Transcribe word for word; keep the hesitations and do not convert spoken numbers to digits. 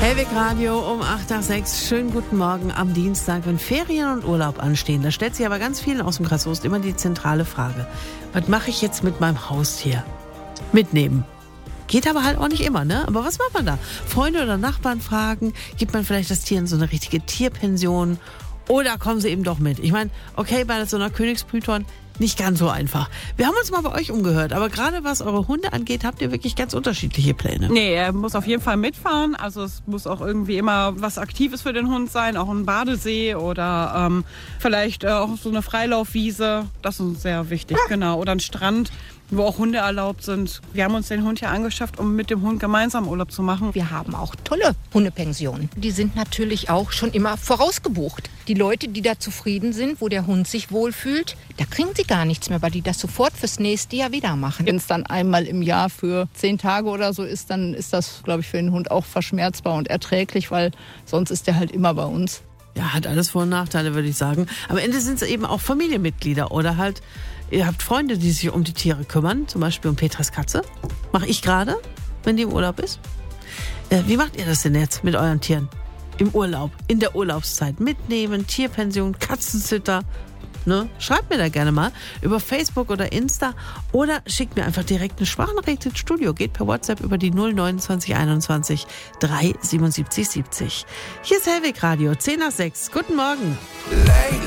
Hellweg Radio um acht nach sechs. Schönen guten Morgen am Dienstag, wenn Ferien und Urlaub anstehen. Da stellt sich aber ganz vielen aus dem Kreis Soest immer die zentrale Frage. Was mache ich jetzt mit meinem Haustier? Mitnehmen. Geht aber halt auch nicht immer, ne? Aber was macht man da? Freunde oder Nachbarn fragen? Gibt man vielleicht das Tier in so eine richtige Tierpension? Oder kommen sie eben doch mit? Ich meine, okay, bei so einer Königspython nicht ganz so einfach. Wir haben uns mal bei euch umgehört, aber gerade was eure Hunde angeht, habt ihr wirklich ganz unterschiedliche Pläne. Nee, er muss auf jeden Fall mitfahren. Also es muss auch irgendwie immer was Aktives für den Hund sein, auch ein Badesee oder ähm, vielleicht äh, auch so eine Freilaufwiese. Das ist uns sehr wichtig, genau. Oder ein Strand, wo auch Hunde erlaubt sind. Wir haben uns den Hund hier angeschafft, um mit dem Hund gemeinsam Urlaub zu machen. Wir haben auch tolle Hundepensionen. Die sind natürlich auch schon immer vorausgebucht. Die Leute, die da zufrieden sind, wo der Hund sich wohlfühlt, da kriegen sie gar nichts mehr, weil die das sofort fürs nächste Jahr wieder machen. Wenn es dann einmal im Jahr für zehn Tage oder so ist, dann ist das, glaube ich, für den Hund auch verschmerzbar und erträglich, weil sonst ist der halt immer bei uns. Ja, hat alles Vor- und Nachteile, würde ich sagen. Am Ende sind es eben auch Familienmitglieder oder halt, ihr habt Freunde, die sich um die Tiere kümmern, zum Beispiel um Petras Katze. Mache ich gerade, wenn die im Urlaub ist. Äh, wie macht ihr das denn jetzt mit euren Tieren? Im Urlaub, in der Urlaubszeit. Mitnehmen, Tierpension, Katzensitter. Ne? Schreibt mir da gerne mal über Facebook oder Insta oder schickt mir einfach direkt eine Sprachnachricht ins Studio. Geht per WhatsApp über die null neunundzwanzig einundzwanzig drei siebenundsiebzig siebzig. Hier ist Hellweg Radio, zehn nach sechs. Guten Morgen. Lately